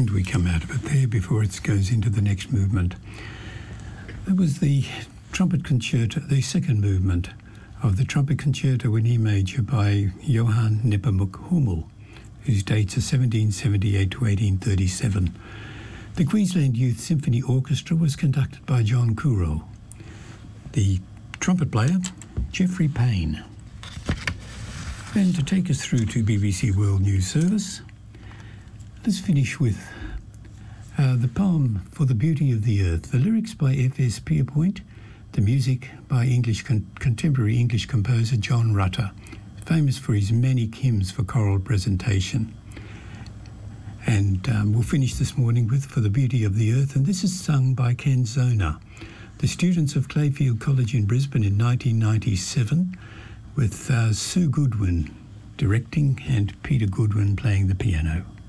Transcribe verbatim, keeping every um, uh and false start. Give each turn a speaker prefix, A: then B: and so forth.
A: and we come out of it there before it goes into the next movement. That was the trumpet concerto, the second movement of the trumpet concerto in E major by Johann Nepomuk Hummel, whose dates are seventeen seventy-eight to eighteen thirty-seven. The Queensland Youth Symphony Orchestra was conducted by John Kuro. The trumpet player, Geoffrey Payne. And to take us through to B B C World News Service, let's finish with uh, the poem For the Beauty of the Earth, the lyrics by F S Pierpoint, the music by English con- contemporary English composer John Rutter, famous for his many hymns for choral presentation. And um, we'll finish this morning with For the Beauty of the Earth, and this is sung by Ken Zona, the students of Clayfield College in Brisbane in nineteen ninety-seven, with uh, Sue Goodwin directing and Peter Goodwin playing the piano.